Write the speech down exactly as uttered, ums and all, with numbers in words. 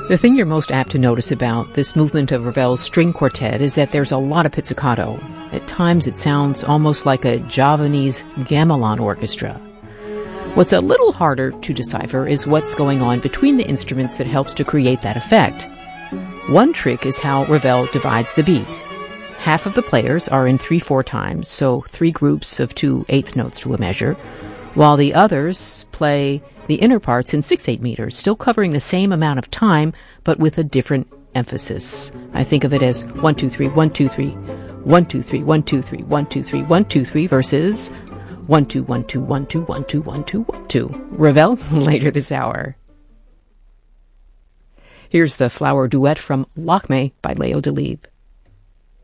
The thing you're most apt to notice about this movement of Ravel's string quartet is that there's a lot of pizzicato. At times it sounds almost like a Javanese gamelan orchestra. What's a little harder to decipher is what's going on between the instruments that helps to create that effect. One trick is how Ravel divides the beat. Half of the players are in three four times, so three groups of two eighth notes to a measure, while the others play the inner parts in six eight meters, still covering the same amount of time, but with a different emphasis. I think of it as one, two, three, one, two, three, one, two, three, one, two, three, one, two, three, one, two, three, versus one, two, one, two, one, two, one, two, one, two, one, two. Ravel later this hour. Here's the flower duet from Lakme by Leo Delibes.